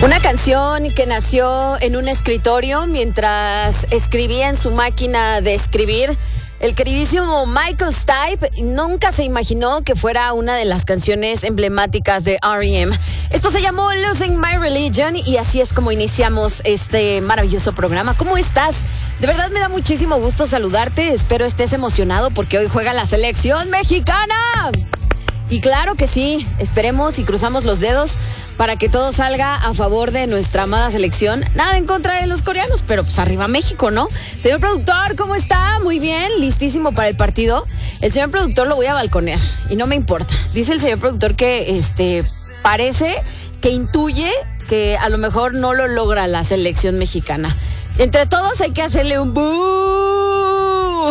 Una canción que nació en un escritorio mientras escribía en su máquina de escribir. El queridísimo Michael Stipe nunca se imaginó que fuera una de las canciones emblemáticas de R.E.M. Esto se llamó Losing My Religion y así es como iniciamos este maravilloso programa. ¿Cómo estás? De verdad me da muchísimo gusto saludarte. Espero estés emocionado porque hoy juega la selección mexicana. Y claro que sí, esperemos y cruzamos los dedos para que todo salga a favor de nuestra amada selección. Nada en contra de los coreanos, pero pues arriba México, ¿no? Señor productor, ¿cómo está? Muy bien, listísimo para el partido. El señor productor lo voy a balconear y no me importa. Dice el señor productor que parece que intuye que a lo mejor no lo logra la selección mexicana. Entre todos hay que hacerle un ¡bú!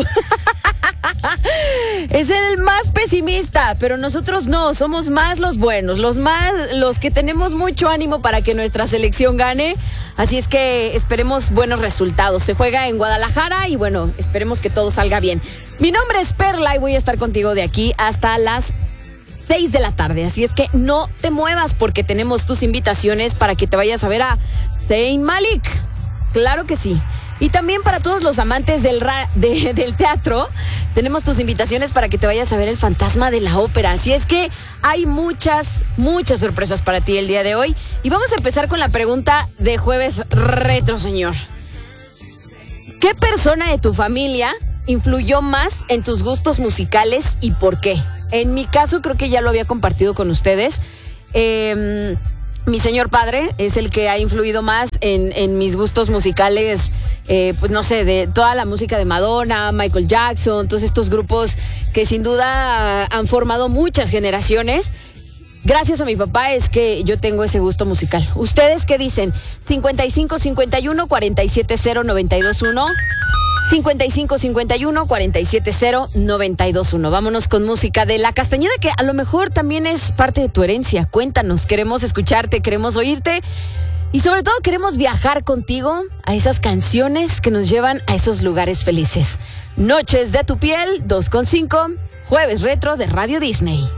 Es el más pesimista, pero nosotros no, somos más los buenos, los que tenemos mucho ánimo para que nuestra selección gane. Así es que esperemos buenos resultados. Se juega en Guadalajara y bueno, esperemos que todo salga bien. Mi nombre es Perla y voy a estar contigo de aquí hasta las 6 de la tarde, así es que no te muevas porque tenemos tus invitaciones para que te vayas a ver a Zayn Malik. Claro que sí. Y también para todos los amantes del teatro, tenemos tus invitaciones para que te vayas a ver El Fantasma de la Ópera. Así es que hay muchas sorpresas para ti el día de hoy. Y vamos a empezar con la pregunta de Jueves Retro, señor. ¿Qué persona de tu familia influyó más en tus gustos musicales y por qué? En mi caso, creo que ya lo había compartido con ustedes. Mi señor padre es el que ha influido más en mis gustos musicales, pues no sé, de toda la música de Madonna, Michael Jackson, todos estos grupos que sin duda han formado muchas generaciones. Gracias a mi papá es que yo tengo ese gusto musical. ¿Ustedes qué dicen? 5551-470-921 5551-470-921. Vámonos con música de La Castañeda, que a lo mejor también es parte de tu herencia. Cuéntanos, queremos escucharte, queremos oírte y sobre todo queremos viajar contigo a esas canciones que nos llevan a esos lugares felices. Noches de tu piel, 2:5, Jueves Retro de Radio Disney.